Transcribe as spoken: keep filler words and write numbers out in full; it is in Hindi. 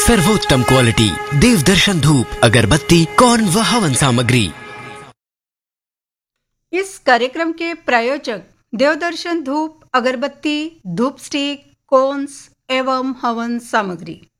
सर्वोत्तम क्वालिटी देवदर्शन धूप अगरबत्ती कौन व हवन सामग्री। इस कार्यक्रम के प्रायोजक देवदर्शन धूप अगरबत्ती, धूप स्टिक, कोन्स एवं हवन सामग्री।